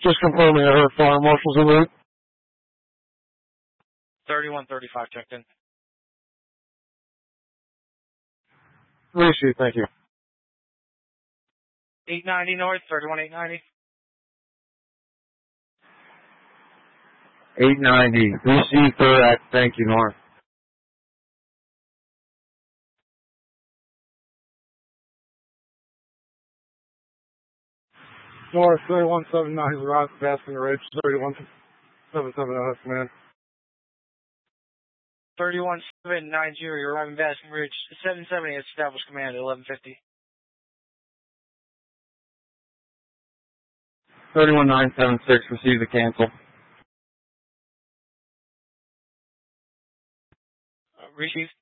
Just confirming I heard fire marshals en route. 3135 checked in. Receive, thank you. 890 north, 31890. 890. Receive correct. Thank you, North. North 3179 is arrived at Basking Ridge. 3177 command. 31790, you're arriving Basking Ridge. 770 has established command at 1150. 31976. Receive the cancel. Receive.